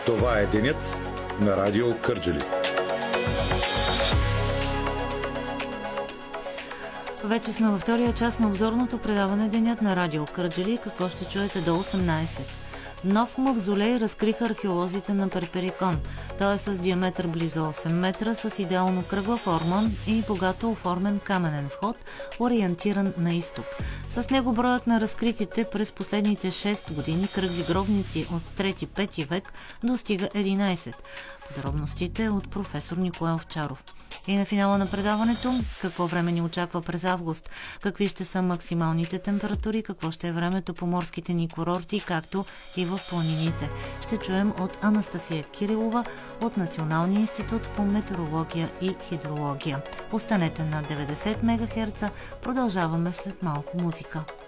Това е денят на Радио Кърджали. Вече сме във втория част на обзорното предаване Денят на Радио Кърджали. Какво ще чуете до 18? Нов мавзолей разкриха археолозите на Перперикон. Той е с диаметър близо 8 метра, с идеално кръгла форма и богато оформен каменен вход, ориентиран на изток. С него броят на разкритите през последните 6 години кръгли гробници от 3-5 век достига 11. Подробностите от професор Николай Овчаров. И на финала на предаването, какво време ни очаква през август, какви ще са максималните температури, какво ще е времето по морските ни курорти, както и в планините. Ще чуем от Анастасия Кирилова от Националния институт по метеорология и хидрология. Останете на 90 МГц, продължаваме след малко музика.